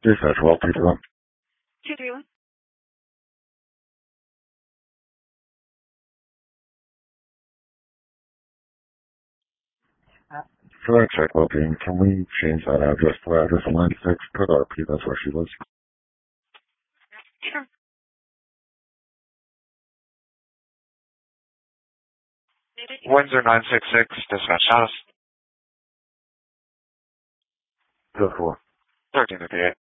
Dispatch, well, 231. 231. For that check locating, can we change that address to address 96? Put RP, that's where she lives. Sure. Windsor 966, dispatch house. 204. 1358.